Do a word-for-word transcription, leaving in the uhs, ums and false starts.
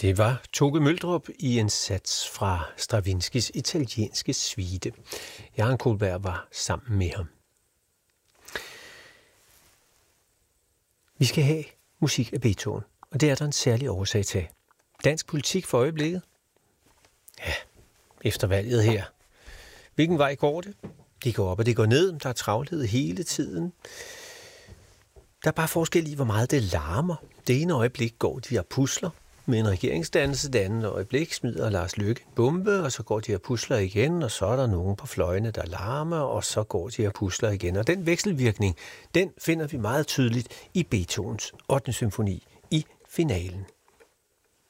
Det var Toke Møldrup i en sats fra Stravinskys italienske suite. Jan Kohlberg var sammen med ham. Vi skal have musik af Beethoven, og det er der en særlig årsag til. Dansk politik for øjeblikket? Ja, efter valget her. Hvilken vej går det? Det går op, og det går ned. Der er travlhed hele tiden. Der er bare forskel i, hvor meget det larmer. Det ene øjeblik går de her pusler med en regeringsdannelse, det andet øjeblik smider Lars Løkke en bombe, og så går de her pusler igen, og så er der nogen på fløjene, der larmer, og så går de her pusler igen. Og den vekselvirkning, den finder vi meget tydeligt i Beethovens ottende symfoni i finalen.